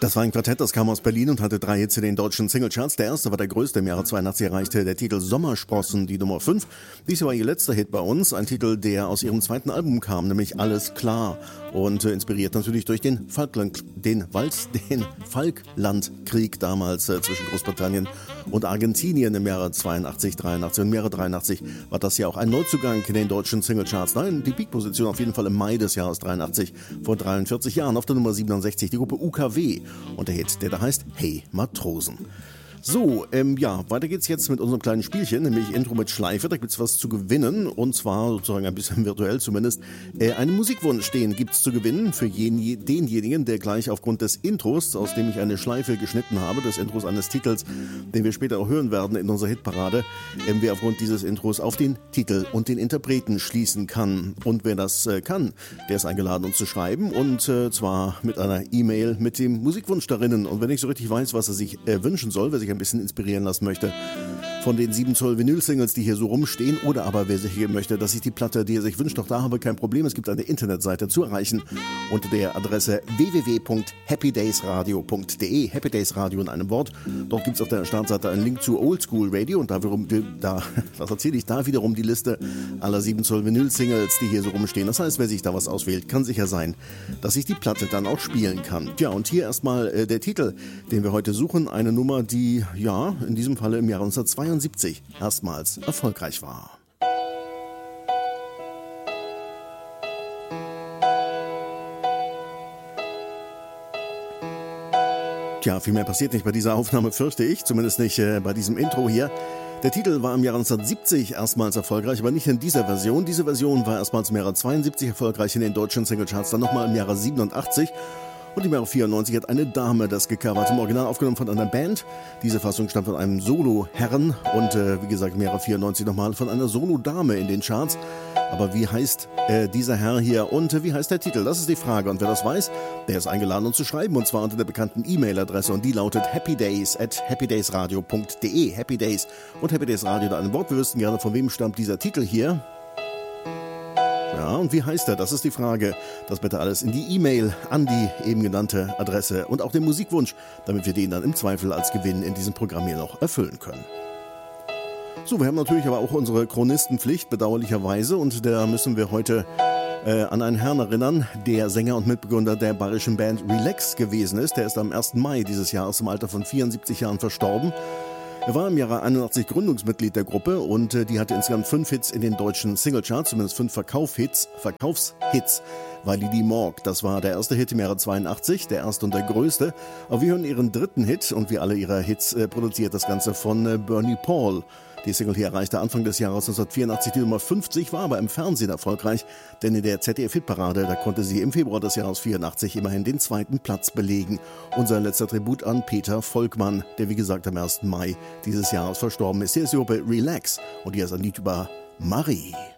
Das war ein Quartett, das kam aus Berlin und hatte 3 Hits in den deutschen Singlecharts. Der erste war der größte. Im Jahre 82 erreichte der Titel Sommersprossen die Nummer 5. Dies war ihr letzter Hit bei uns. Ein Titel, der aus ihrem zweiten Album kam, nämlich Alles klar. Und inspiriert natürlich durch den Falklandkrieg damals zwischen Großbritannien und Argentinien im Jahre 82, 83. Und im Jahre 83 war das ja auch ein Neuzugang in den deutschen Singlecharts. Nein, die Peak-Position auf jeden Fall im Mai des Jahres 83, vor 43 Jahren, auf der Nummer 67, die Gruppe UKW. Und der Hit, der da heißt Hey Matrosen. So, weiter geht's jetzt mit unserem kleinen Spielchen, nämlich Intro mit Schleife. Da gibt's was zu gewinnen, und zwar sozusagen ein bisschen virtuell zumindest. Einen Musikwunsch, den gibt's zu gewinnen für denjenigen, der gleich aufgrund des Intros, aus dem ich eine Schleife geschnitten habe, des Intros eines Titels, den wir später auch hören werden in unserer Hitparade, wer aufgrund dieses Intros auf den Titel und den Interpreten schließen kann. Und wer das kann, der ist eingeladen, uns zu schreiben, und zwar mit einer E-Mail mit dem Musikwunsch darinnen. Und wenn ich so richtig weiß, was er sich wünschen soll, wer sich ein bisschen inspirieren lassen möchte von den 7 Zoll Vinyl-Singles, die hier so rumstehen, oder aber wer sich möchte, dass ich die Platte, die er sich wünscht, auch da habe, kein Problem. Es gibt eine Internetseite zu erreichen unter der Adresse www.happydaysradio.de, Happy Days Radio in einem Wort. Dort gibt es auf der Startseite einen Link zu Oldschool Radio, und was erzähle ich da wiederum, die Liste aller 7 Zoll Vinyl-Singles, die hier so rumstehen. Das heißt, wer sich da was auswählt, kann sicher sein, dass ich die Platte dann auch spielen kann. Tja, und hier erstmal der Titel, den wir heute suchen, eine Nummer, die, ja, in diesem Falle im Jahre 1972 erstmals erfolgreich war. Tja, viel mehr passiert nicht bei dieser Aufnahme, fürchte ich, zumindest nicht bei diesem Intro hier. Der Titel war im Jahre 1970 erstmals erfolgreich, aber nicht in dieser Version. Diese Version war erstmals im Jahre 72 erfolgreich in den deutschen Singlecharts, dann nochmal im Jahre 87. Und im Jahre 94 hat eine Dame das gecovert, im Original aufgenommen von einer Band. Diese Fassung stammt von einem Solo-Herren und wie gesagt im Jahre 94 nochmal von einer Solo-Dame in den Charts. Aber wie heißt dieser Herr hier und wie heißt der Titel? Das ist die Frage, und wer das weiß, der ist eingeladen, uns zu schreiben, und zwar unter der bekannten E-Mail-Adresse, und die lautet happydays@happydaysradio.de. Happy Days und Happy Days Radio da ein Wort. Wir wüssten gerne, von wem stammt dieser Titel hier. Ja, und wie heißt er? Das ist die Frage. Das bitte alles in die E-Mail an die eben genannte Adresse und auch den Musikwunsch, damit wir den dann im Zweifel als Gewinn in diesem Programm hier noch erfüllen können. So, wir haben natürlich aber auch unsere Chronistenpflicht, bedauerlicherweise, und da müssen wir heute an einen Herrn erinnern, der Sänger und Mitbegründer der bayerischen Band Relax gewesen ist. Der ist am 1. Mai dieses Jahres im Alter von 74 Jahren verstorben. Er war im Jahre 81 Gründungsmitglied der Gruppe, und die hatte insgesamt 5 Hits in den deutschen Singlecharts, zumindest 5 Verkaufshits. Walidi Morg, das war der erste Hit im Jahre 82, der erste und der größte. Aber wir hören ihren dritten Hit, und wie alle ihre Hits produziert das Ganze von Bernie Paul. Die Single hier erreichte Anfang des Jahres 1984 die Nummer 50, war aber im Fernsehen erfolgreich, denn in der ZDF-Hitparade, da konnte sie im Februar des Jahres 84 immerhin den 2. Platz belegen. Unser letzter Tribut an Peter Volkmann, der wie gesagt am 1. Mai dieses Jahres verstorben ist. Hier ist die Gruppe Relax, und hier ist ein Lied über Marie.